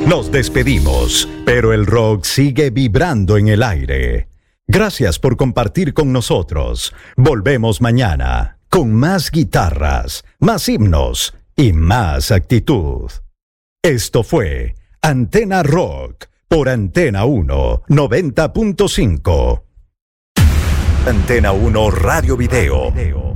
Nos despedimos, pero el rock sigue vibrando en el aire. Gracias por compartir con nosotros. Volvemos mañana con más guitarras, más himnos y más actitud. Esto fue Antena Rock por Antena 1 90.5. Antena 1 Radio Video.